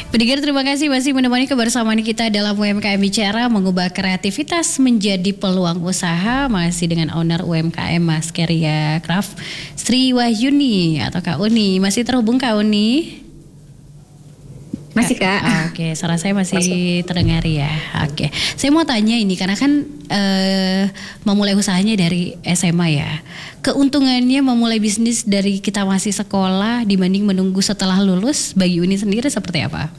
Pendengar, terima kasih masih menemani kebersamaan kita dalam UMKM Bicara, mengubah kreativitas menjadi peluang usaha, masih dengan owner UMKM Maskeria Craft, Sri Wahyuni atau Kak Uni. Masih terhubung Kak Uni? Masih Kak. Oke, suara saya masih terdengar ya. Oke, saya mau tanya ini karena kan memulai usahanya dari SMA ya. Keuntungannya memulai bisnis dari kita masih sekolah dibanding menunggu setelah lulus, bagi Uni sendiri seperti apa?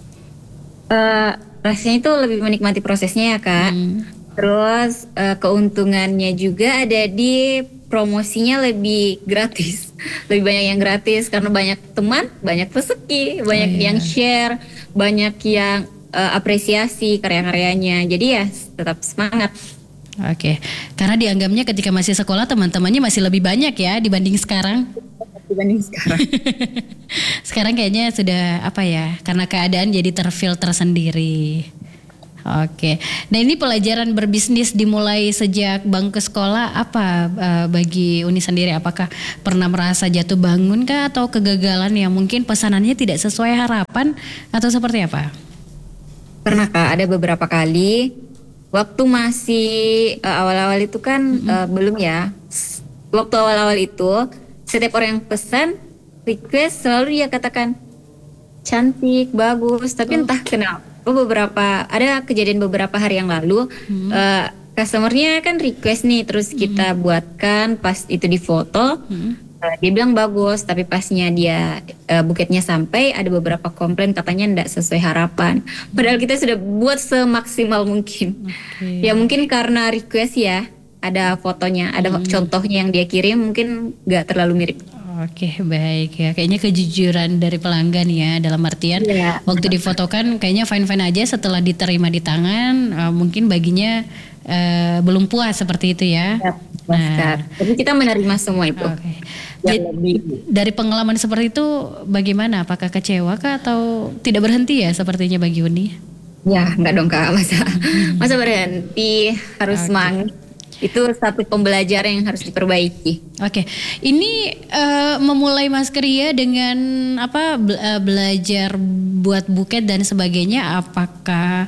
Rasanya itu lebih menikmati prosesnya ya Kak. Terus keuntungannya juga ada di promosinya lebih gratis. Lebih banyak yang gratis karena banyak teman, banyak rezeki, banyak yang share, banyak yang apresiasi karya-karyanya. Jadi ya tetap semangat. Oke, karena dianggapnya ketika masih sekolah teman-temannya masih lebih banyak ya dibanding sekarang. Sekarang kayaknya sudah apa ya, karena keadaan jadi terfilter sendiri. Oke, nah ini pelajaran berbisnis dimulai sejak bangku sekolah apa bagi Uni sendiri? Apakah pernah merasa jatuh bangun kah atau kegagalan yang mungkin pesanannya tidak sesuai harapan atau seperti apa? Pernah Kak, ada beberapa kali. Waktu masih awal-awal itu kan belum ya. Waktu awal-awal itu setiap orang yang pesan request selalu dia katakan cantik, bagus, tapi entah kenapa ada kejadian beberapa hari yang lalu customernya kan request nih, terus kita buatkan, pas itu di foto dia bilang bagus, tapi pasnya dia buketnya sampai ada beberapa komplain katanya enggak sesuai harapan, padahal kita sudah buat semaksimal mungkin. Ya mungkin karena request ya, ada fotonya, ada contohnya yang dia kirim mungkin nggak terlalu mirip. Oke, baik ya. Kayaknya kejujuran dari pelanggan ya, dalam artian waktu difotokan kayaknya fine-fine aja, setelah diterima di tangan mungkin baginya belum puas seperti itu ya. Tapi kita menerima semua itu. Dari pengalaman seperti itu bagaimana? Apakah kecewa kah atau tidak berhenti ya sepertinya bagi Uni? Ya, enggak dong Kak, masa berhenti, harus semangat. Itu satu pembelajaran yang harus diperbaiki. Oke, ini memulai Maskeria dengan belajar buat buket dan sebagainya. Apakah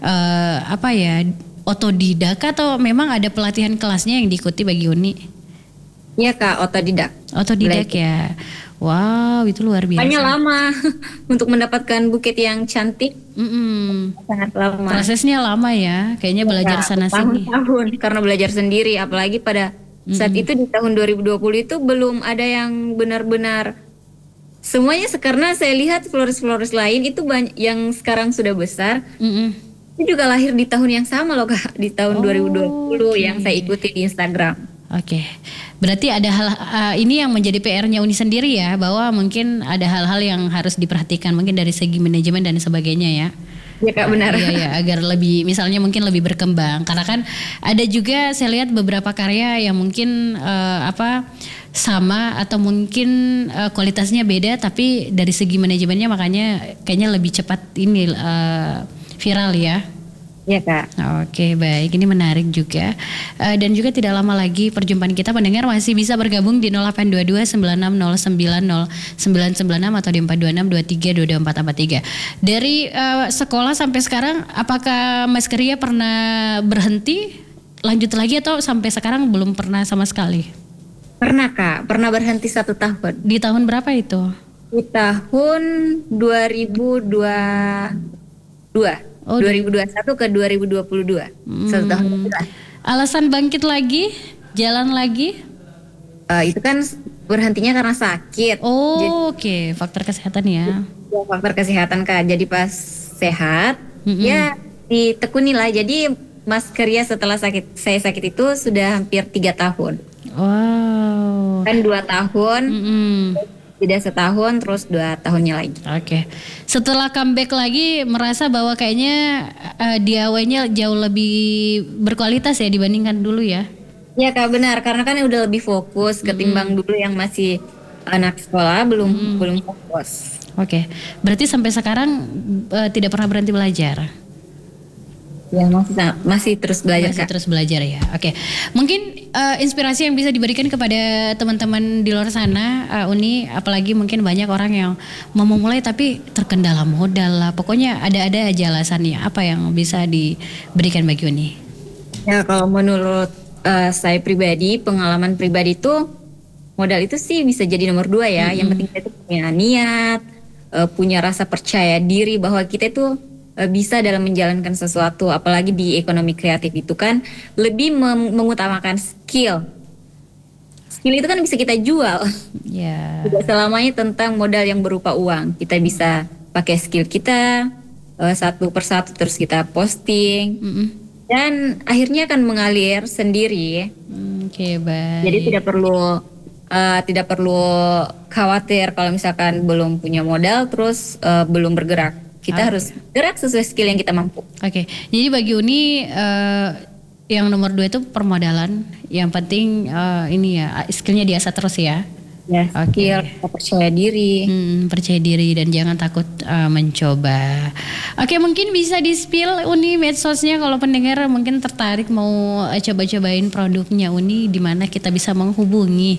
otodidak atau memang ada pelatihan kelasnya yang diikuti bagi Uni? Iya Kak, otodidak. Otodidak ya. Wow, itu luar biasa. Hanya lama untuk mendapatkan buket yang cantik. Sangat lama. Prosesnya lama ya. Kayaknya belajar sana sini. Tahun karena belajar sendiri, apalagi pada saat itu di tahun 2020 itu belum ada yang benar-benar semuanya. Karena saya lihat flores-flores lain itu banyak yang sekarang sudah besar. Itu juga lahir di tahun yang sama loh Kak, di tahun 2020 yang saya ikuti di Instagram. Oke, berarti ada hal ini yang menjadi PR-nya Uni sendiri ya, bahwa mungkin ada hal-hal yang harus diperhatikan mungkin dari segi manajemen dan sebagainya ya. Iya Kak, benar. Iya, agar lebih, misalnya mungkin lebih berkembang. Karena kan ada juga saya lihat beberapa karya yang mungkin sama atau mungkin kualitasnya beda, tapi dari segi manajemennya makanya kayaknya lebih cepat ini viral ya. Iya Kak. Oke, baik, ini menarik juga. Dan juga tidak lama lagi perjumpaan kita, pendengar masih bisa bergabung di 0822 9609 0996 atau di 426 23 22 443. Dari sekolah sampai sekarang, apakah Maskeria pernah berhenti, lanjut lagi atau sampai sekarang belum pernah sama sekali? Pernah Kak, pernah berhenti 1 tahun. Di tahun berapa itu? Di tahun 2022. 2021 ke 2022. 1 tahun. Alasan bangkit lagi, jalan lagi? Itu kan berhentinya karena sakit. Oke. Faktor kesehatan ya. Ya, faktor kesehatan Kak. Jadi pas sehat, ya ditekuni lah. Jadi Maskeria setelah saya sakit itu sudah hampir 3 tahun. Wow. Kan 2 tahun. Tidak setahun, terus 2 tahunnya lagi. Oke. Setelah comeback lagi, merasa bahwa kayaknya DIY-nya jauh lebih berkualitas ya dibandingkan dulu ya? Iya Kak, benar. Karena kan udah lebih fokus ketimbang dulu yang masih anak sekolah, belum fokus. Oke. Berarti sampai sekarang tidak pernah berhenti belajar? Ya masih terus belajar Masih Kak. terus belajar ya. Oke. Mungkin inspirasi yang bisa diberikan kepada teman-teman di luar sana, Uni, apalagi mungkin banyak orang yang mau memulai tapi terkendala modal lah. Pokoknya ada aja alasannya. Apa yang bisa diberikan bagi Uni? Ya kalau menurut saya pribadi, pengalaman pribadi itu modal itu sih bisa jadi nomor dua ya. Yang penting kita itu punya niat, punya rasa percaya diri bahwa kita itu bisa dalam menjalankan sesuatu. Apalagi di ekonomi kreatif itu kan lebih mengutamakan skill. Skill itu kan bisa kita jual. Ya. Tidak selamanya tentang modal yang berupa uang. Kita bisa pakai skill kita satu persatu terus kita posting. Mm-mm. Dan akhirnya akan mengalir sendiri. Oke, baik. Jadi tidak perlu khawatir kalau misalkan belum punya modal terus belum bergerak. Kita harus gerak sesuai skill yang kita mampu. Oke, jadi bagi Uni yang nomor 2 itu permodalan. Yang penting ini ya skillnya diasah terus ya. Ya, skill, percaya diri. Percaya diri dan jangan takut mencoba. Oke, mungkin bisa di-spill Uni medsosnya kalau pendengar mungkin tertarik mau coba-cobain produknya Uni, di mana kita bisa menghubungi.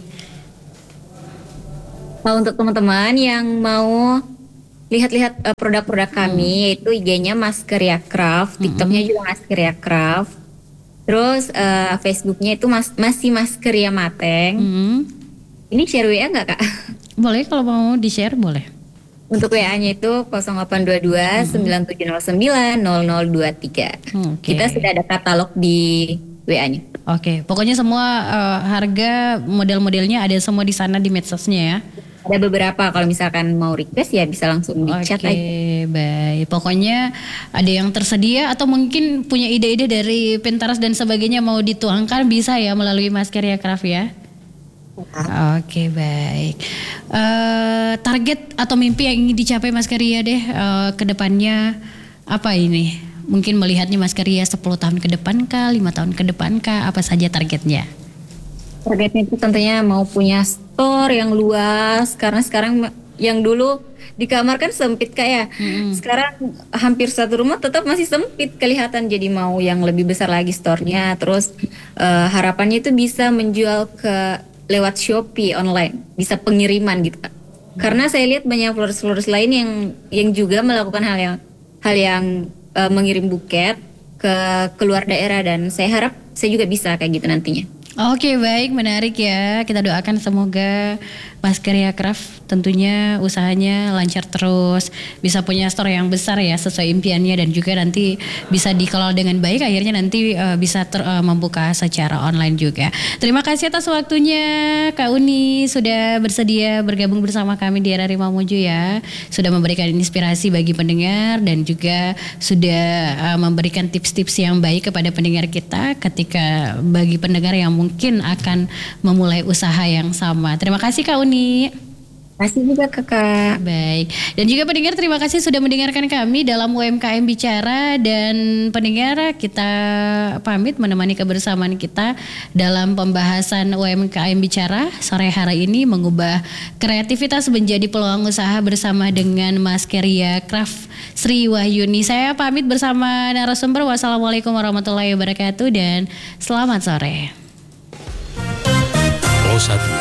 Nah, untuk teman-teman yang mau lihat-lihat produk-produk kami, yaitu IG-nya Maskeria Craft, TikTok-nya juga Maskeria Craft. Terus Facebook-nya itu masih Maskeria Mateng. Ini share WA nggak Kak? Boleh, kalau mau di-share boleh. Untuk WA-nya itu 0822 9709 0023. Kita sudah ada katalog di WA-nya. Oke, pokoknya semua harga model-modelnya ada semua di sana di medsosnya ya. Ada beberapa, kalau misalkan mau request ya bisa langsung di chat aja. Oke, baik. Pokoknya ada yang tersedia atau mungkin punya ide-ide dari Pinterest dan sebagainya mau dituangkan bisa ya melalui Maskeria Craft ya. Oke, baik. Target atau mimpi yang ingin dicapai Maskeria deh ke depannya apa ini? Mungkin melihatnya Maskeria 10 tahun ke depan kah, 5 tahun ke depan kah, apa saja targetnya? Targetnya itu tentunya mau punya store yang luas, karena sekarang yang dulu di kamar kan sempit kayak sekarang hampir satu rumah tetap masih sempit kelihatan, jadi mau yang lebih besar lagi store-nya. Terus harapannya itu bisa menjual lewat Shopee online, bisa pengiriman gitu Kak. Karena saya lihat banyak florist lain yang juga melakukan hal yang mengirim buket ke keluar daerah, dan saya harap saya juga bisa kayak gitu nantinya. Oke, baik, menarik ya. Kita doakan semoga Maskeria Craft tentunya usahanya lancar terus, bisa punya store yang besar ya sesuai impiannya, dan juga nanti bisa dikelola dengan baik, akhirnya nanti bisa membuka secara online juga. Terima kasih atas waktunya Kak Uni sudah bersedia bergabung bersama kami di Era Mamuju ya. Sudah memberikan inspirasi bagi pendengar dan juga sudah memberikan tips-tips yang baik kepada pendengar kita ketika bagi pendengar yang mungkin akan memulai usaha yang sama. Terima kasih Kak Uni. Terima kasih juga Kakak. Baik. Dan juga pendengar, terima kasih sudah mendengarkan kami dalam UMKM Bicara. Dan pendengar, kita pamit menemani kebersamaan kita dalam pembahasan UMKM Bicara sore hari ini, mengubah kreativitas menjadi peluang usaha bersama dengan Maskeria Craft Sri Wahyuni. Saya pamit bersama narasumber. Wassalamualaikum warahmatullahi wabarakatuh dan selamat sore.